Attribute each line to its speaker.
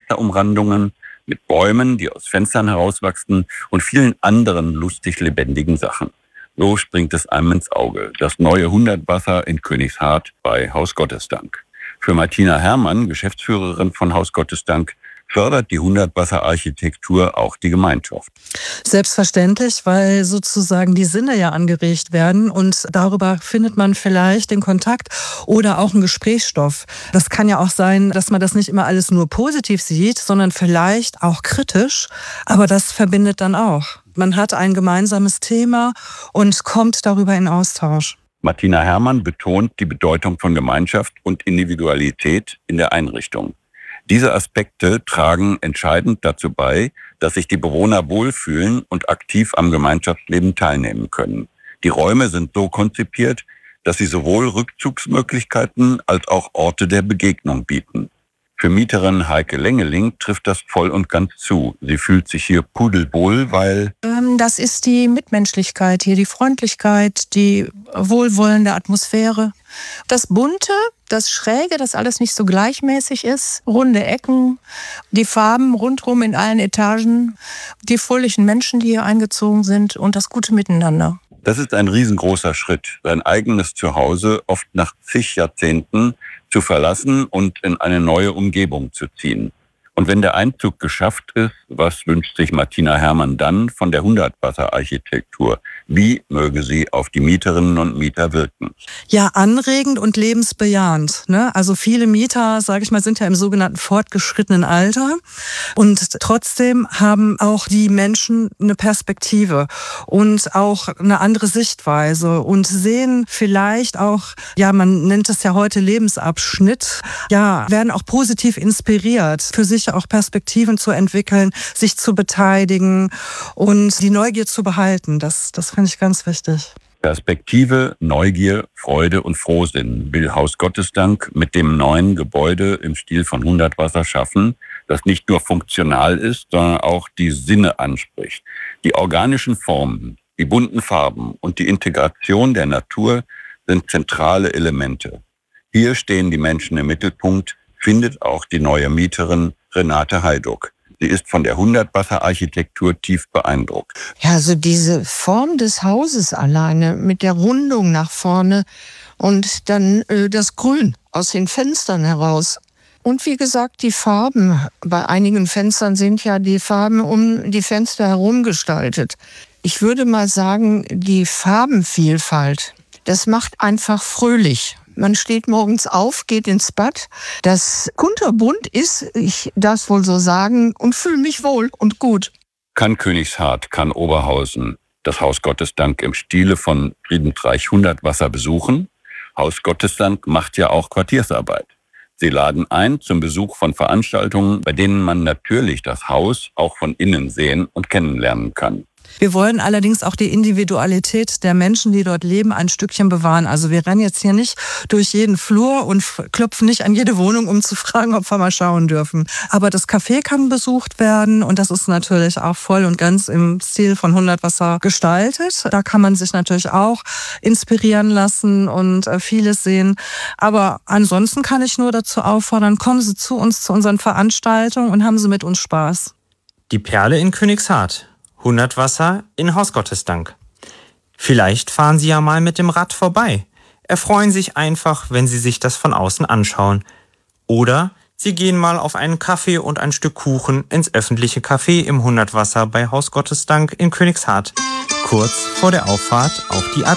Speaker 1: Fensterumrandungen mit Bäumen, die aus Fenstern herauswachsen und vielen anderen lustig lebendigen Sachen. So springt es einem ins Auge. Das neue Hundertwasser in Königshardt bei Haus Gottesdank. Für Martina Herrmann, Geschäftsführerin von Haus Gottesdank, fördert die Hundertwasser-Architektur auch die Gemeinschaft.
Speaker 2: Selbstverständlich, weil sozusagen die Sinne ja angeregt werden und darüber findet man vielleicht den Kontakt oder auch einen Gesprächsstoff. Das kann ja auch sein, dass man das nicht immer alles nur positiv sieht, sondern vielleicht auch kritisch, aber das verbindet dann auch. Man hat ein gemeinsames Thema und kommt darüber in Austausch.
Speaker 1: Martina Herrmann betont die Bedeutung von Gemeinschaft und Individualität in der Einrichtung. Diese Aspekte tragen entscheidend dazu bei, dass sich die Bewohner wohlfühlen und aktiv am Gemeinschaftsleben teilnehmen können. Die Räume sind so konzipiert, dass sie sowohl Rückzugsmöglichkeiten als auch Orte der Begegnung bieten. Für Mieterin Heike Lengeling trifft das voll und ganz zu. Sie fühlt sich hier pudelwohl, weil...
Speaker 3: Das ist die Mitmenschlichkeit hier, die Freundlichkeit, die wohlwollende Atmosphäre. Das Bunte, das Schräge, das alles nicht so gleichmäßig ist. Runde Ecken, die Farben rundherum in allen Etagen, die fröhlichen Menschen, die hier eingezogen sind und das gute Miteinander.
Speaker 1: Das ist ein riesengroßer Schritt, sein eigenes Zuhause oft nach zig Jahrzehnten zu verlassen und in eine neue Umgebung zu ziehen. Und wenn der Einzug geschafft ist, was wünscht sich Martina Herrmann dann von der Hundertwasser-Architektur? Wie möge sie auf die Mieterinnen und Mieter wirken?
Speaker 2: Ja, anregend und lebensbejahend, ne? Also viele Mieter, sage ich mal, sind ja im sogenannten fortgeschrittenen Alter und trotzdem haben auch die Menschen eine Perspektive und auch eine andere Sichtweise und sehen vielleicht auch, ja, man nennt es ja heute Lebensabschnitt, ja, werden auch positiv inspiriert, für sich auch Perspektiven zu entwickeln, sich zu beteiligen und die Neugier zu behalten. Das finde ich ganz wichtig.
Speaker 1: Perspektive, Neugier, Freude und Frohsinn will Haus Gottesdank mit dem neuen Gebäude im Stil von Hundertwasser schaffen, das nicht nur funktional ist, sondern auch die Sinne anspricht. Die organischen Formen, die bunten Farben und die Integration der Natur sind zentrale Elemente. Hier stehen die Menschen im Mittelpunkt, findet auch die neue Mieterin Renate Heiduck. Sie ist von der Hundertwasser-Architektur tief beeindruckt.
Speaker 4: Ja, also diese Form des Hauses alleine mit der Rundung nach vorne und dann das Grün aus den Fenstern heraus. Und wie gesagt, die Farben. Bei einigen Fenstern sind ja die Farben um die Fenster herum gestaltet. Ich würde mal sagen, die Farbenvielfalt, das macht einfach fröhlich. Man steht morgens auf, geht ins Bad. Das kunterbunt ist, ich darf es wohl so sagen, und fühle mich wohl und gut.
Speaker 1: Kann Königshardt, kann Oberhausen das Haus Gottesdank im Stile von Friedensreich Hundertwasser besuchen? Haus Gottesdank macht ja auch Quartiersarbeit. Sie laden ein zum Besuch von Veranstaltungen, bei denen man natürlich das Haus auch von innen sehen und kennenlernen kann.
Speaker 2: Wir wollen allerdings auch die Individualität der Menschen, die dort leben, ein Stückchen bewahren. Also wir rennen jetzt hier nicht durch jeden Flur und klopfen nicht an jede Wohnung, um zu fragen, ob wir mal schauen dürfen. Aber das Café kann besucht werden und das ist natürlich auch voll und ganz im Stil von Hundertwasser gestaltet. Da kann man sich natürlich auch inspirieren lassen und vieles sehen. Aber ansonsten kann ich nur dazu auffordern, kommen Sie zu uns, zu unseren Veranstaltungen und haben Sie mit uns Spaß.
Speaker 5: Die Perle in Königshardt. Hundertwasser in Haus Gottesdank. Vielleicht fahren Sie ja mal mit dem Rad vorbei. Erfreuen sich einfach, wenn Sie sich das von außen anschauen. Oder Sie gehen mal auf einen Kaffee und ein Stück Kuchen ins öffentliche Café im Hundertwasser bei Haus Gottesdank in Königshardt. Kurz vor der Auffahrt auf die A3.